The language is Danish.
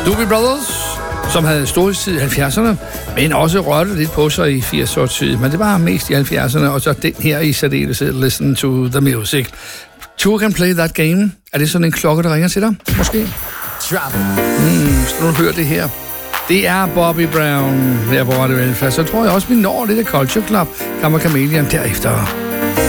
Doobie Brothers, som havde storhedstid i 70'erne, men også rørte lidt på sig i 80'er tid. Men det var mest i 70'erne, og så den her i særdeleshed, Listen to the Music. Two Can Play That Game. Er det sådan en klokke, der ringer til dig? Måske? Drop. Så nu hører det her. Det er Bobby Brown her på Radio Velfærd. Så tror jeg også, vi når lidt af Culture Club. Kammer Chameleon derefter.